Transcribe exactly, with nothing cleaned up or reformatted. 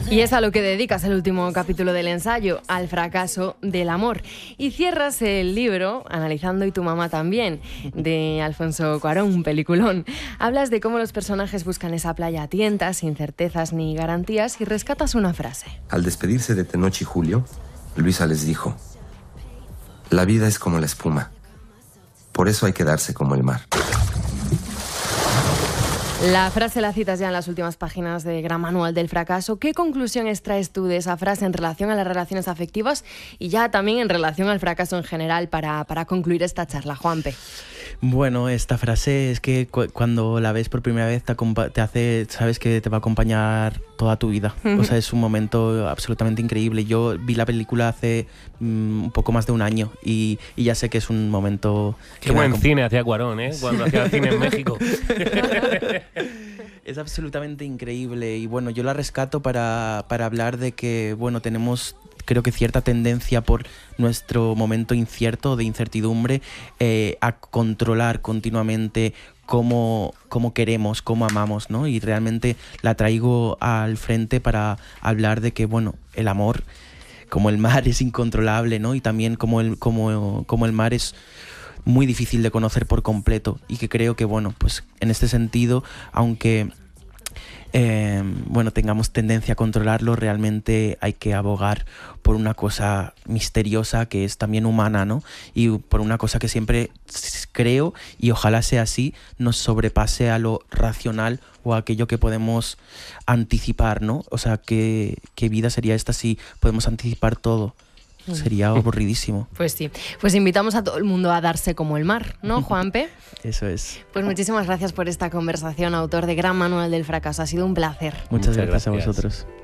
Y es a lo que dedicas el último capítulo del ensayo, al fracaso del amor. Y cierras el libro, Analizando y tu mamá también, de Alfonso Cuarón, un peliculón. Hablas de cómo los personajes buscan esa playa a tientas, sin certezas ni garantías, y rescatas una frase. Al despedirse de Tenoch y Julio, Luisa les dijo: la vida es como la espuma, por eso hay que darse como el mar. La frase la citas ya en las últimas páginas de Gran Manual del Fracaso. ¿Qué conclusión extraes tú de esa frase en relación a las relaciones afectivas y ya también en relación al fracaso en general para, para concluir esta charla, Juanpe? Bueno, esta frase es que cu- cuando la ves por primera vez te, acompa- te hace, sabes que te va a acompañar toda tu vida. O sea, es un momento absolutamente increíble. Yo vi la película hace mm, un poco más de un año y, y ya sé que es un momento... Qué buen cine hacía Cuarón, ¿eh? Cuando hacía cine en México. Es absolutamente increíble y bueno, yo la rescato para, para hablar de que, bueno, tenemos... creo que cierta tendencia por nuestro momento incierto, de incertidumbre, eh, a controlar continuamente cómo, cómo queremos, cómo amamos, ¿no? Y realmente la traigo al frente para hablar de que, bueno, el amor, como el mar, es incontrolable, ¿no? Y también como el, como, como el mar es muy difícil de conocer por completo y que creo que, bueno, pues en este sentido, aunque... Eh, bueno, tengamos tendencia a controlarlo, realmente hay que abogar por una cosa misteriosa que es también humana, ¿no? Y por una cosa que siempre creo, y ojalá sea así, nos sobrepase a lo racional o a aquello que podemos anticipar, ¿no? O sea, ¿qué, qué vida sería esta si podemos anticipar todo? Sería aburridísimo. Pues sí, pues invitamos a todo el mundo a darse como el mar, ¿no, Juanpe? Eso es. Pues muchísimas gracias por esta conversación, autor de Gran Manual del Fracaso. Ha sido un placer. Muchas, Muchas gracias, gracias a vosotros.